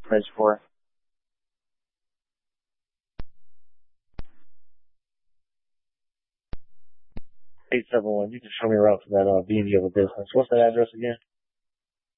price for. 871. You can show me around to that B&B of a business. What's that address again?